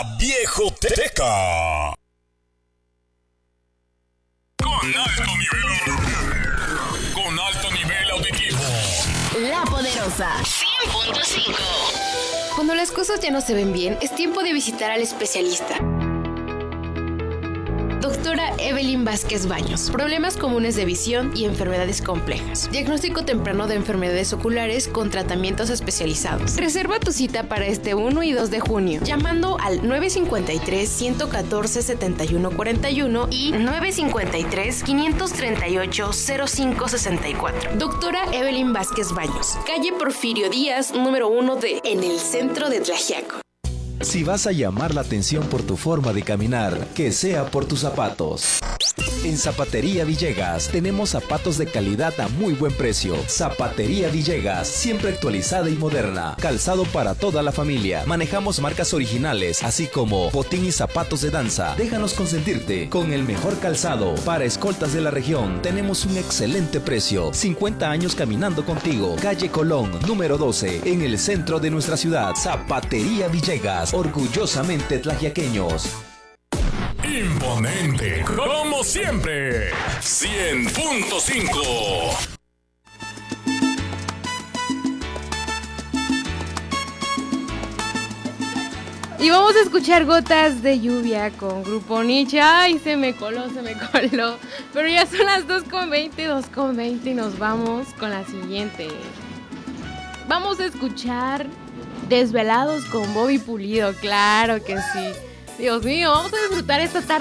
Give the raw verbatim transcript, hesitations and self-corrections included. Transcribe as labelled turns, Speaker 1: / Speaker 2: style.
Speaker 1: Viejoteca. Con alto nivel. Con alto nivel auditivo.
Speaker 2: La Poderosa cien punto cinco. Cuando las cosas ya no se ven bien, es tiempo de visitar al especialista. Doctora Evelyn Vázquez Baños. Problemas comunes de visión y enfermedades complejas. Diagnóstico temprano de enfermedades oculares con tratamientos especializados. Reserva tu cita para este uno y dos de junio, llamando al nueve cinco tres, uno uno cuatro, siete uno cuatro uno y nueve cinco tres, cinco tres ocho, cero cinco seis cuatro. Doctora Evelyn Vázquez Baños. Calle Porfirio Díaz, número uno D, en el centro de Tlaxiaco.
Speaker 3: Si vas a llamar la atención por tu forma de caminar, que sea por tus zapatos. En Zapatería Villegas tenemos zapatos de calidad a muy buen precio. Zapatería Villegas, siempre actualizada y moderna. Calzado para toda la familia. Manejamos marcas originales, así como botín y zapatos de danza. Déjanos consentirte con el mejor calzado. Para escoltas de la región, tenemos un excelente precio. cincuenta años caminando contigo. Calle Colón, número doce, en el centro de nuestra ciudad. Zapatería Villegas, orgullosamente tlaxiaqueños.
Speaker 1: Imponente, como siempre. cien punto cinco.
Speaker 4: Y vamos a escuchar Gotas de Lluvia con Grupo Nietzsche. Ay, se me coló, se me coló. Pero ya son las dos con veinte, dos con veinte y nos vamos con la siguiente. Vamos a escuchar Desvelados con Bobby Pulido, claro que sí. Dios mío, vamos a disfrutar esta tarde.